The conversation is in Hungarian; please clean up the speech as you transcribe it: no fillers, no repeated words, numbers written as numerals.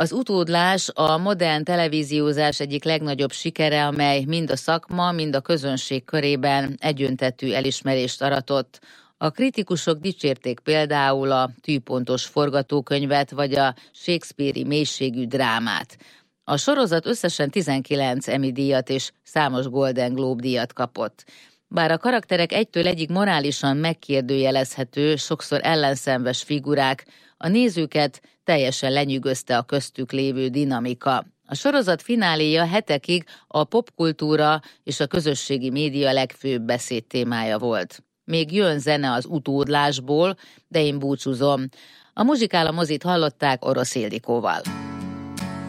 Az Utódlás a modern televíziózás egyik legnagyobb sikere, amely mind a szakma, mind a közönség körében egyöntetű elismerést aratott. A kritikusok dicsérték például a tűpontos forgatókönyvet vagy a shakespeare-i mélységű drámát. A sorozat összesen 19 Emmy-díjat és számos Golden Globe-díjat kapott. Bár a karakterek egytől egyig morálisan megkérdőjelezhető, sokszor ellenszenves figurák, a nézőket teljesen lenyűgözte a köztük lévő dinamika. A sorozat fináléja hetekig a popkultúra és a közösségi média legfőbb beszédtémája volt. Még jön zene az Utódlásból, de én búcsúzom. A Muzsikál a mozit hallották Orosz Ildikóval.